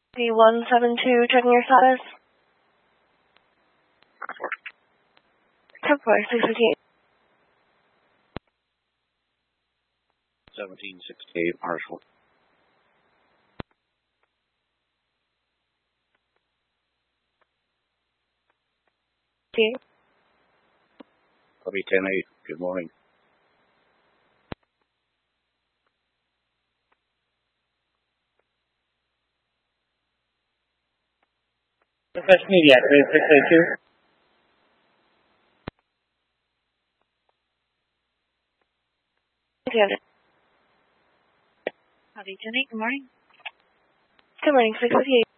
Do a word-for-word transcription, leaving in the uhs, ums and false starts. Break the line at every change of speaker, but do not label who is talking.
D one seven two, checking your status. ten four, six fifty-eight.
seventeen sixty-eight, Marshall. Copy ten eight, good morning.
Refresh media, three six eight two.
Howdy, Jenny. Good morning. Good morning, six fifty-eight.